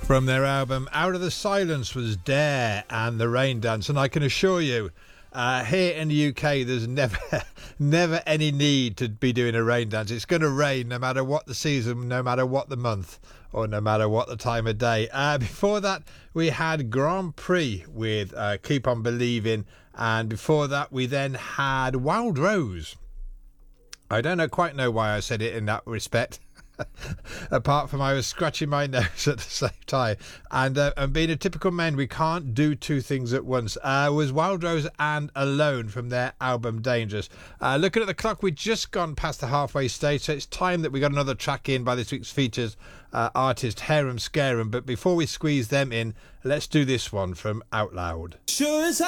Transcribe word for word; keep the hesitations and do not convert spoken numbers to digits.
From their album Out of the Silence was Dare and the Rain Dance, and I can assure you, uh, here in the U K there's never never any need to be doing a rain dance. It's going to rain no matter what the season, no matter what the month, or no matter what the time of day. Uh, before that we had Grand Prix with uh, Keep On Believing, and before that we then had Wild Rose. I don't know quite know why I said it in that respect. Apart from I was scratching my nose at the same time, and uh, and being a typical man, we can't do two things at once. Uh, was Wild Rose and Alone from their album Dangerous. Uh, looking at the clock, we've just gone past the halfway stage, so it's time that we got another track in by this week's features uh, artist Harem Scarum. But before we squeeze them in, let's do this one from Out Loud. Sure as